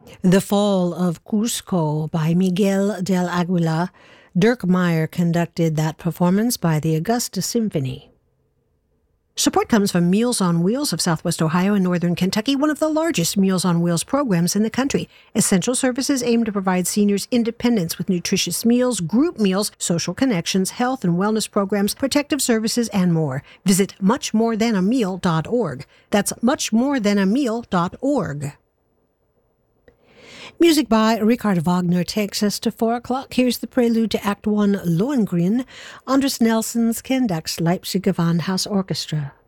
The Fall of Cusco by Miguel del Aguilar. Dirk Meyer conducted that performance by the Augusta Symphony. Support comes from Meals on Wheels of Southwest Ohio and Northern Kentucky, one of the largest Meals on Wheels programs in the country. Essential services aim to provide seniors independence with nutritious meals, group meals, social connections, health and wellness programs, protective services, and more. Visit muchmorethanAmeal.org. That's muchmorethanAmeal.org. Music by Richard Wagner takes us to 4 o'clock. Here's the prelude to Act 1, Lohengrin. Andres Nelsons conducts Leipzig Gewandhaus Orchestra.